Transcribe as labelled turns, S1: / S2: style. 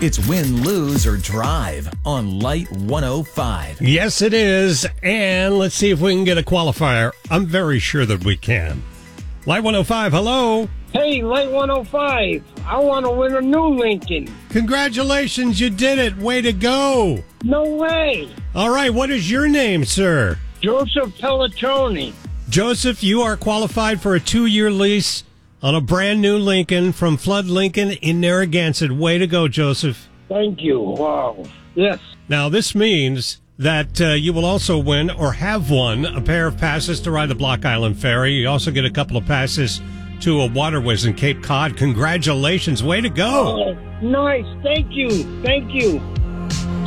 S1: It's win, lose, or drive on Light 105.
S2: Yes, it is. And let's see if we can get a qualifier. I'm very sure that we can. Light 105, hello.
S3: Hey, Light 105. I want to win a new Lincoln.
S2: Congratulations, you did it. Way to go.
S3: No way.
S2: All right, what is your name, sir?
S3: Joseph Pelletroni.
S2: Joseph, you are qualified for a 2-year lease on a brand new Lincoln from Flood Lincoln in Narragansett. Way to go, Joseph.
S3: Thank you. Wow. Yes.
S2: Now, this means that you will also win or have won a pair of passes to ride the Block Island Ferry. You also get a couple of passes to a Water Whiz in Cape Cod. Congratulations. Way to go.
S3: Oh, nice. Thank you. Thank you.